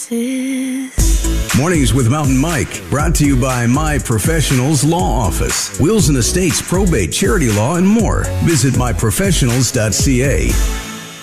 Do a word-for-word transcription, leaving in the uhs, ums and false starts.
promises. Mornings with Mountain Mike, brought to you by My Professionals Law Office. Wills and Estates, probate, charity law, and more. Visit my professionals dot c a.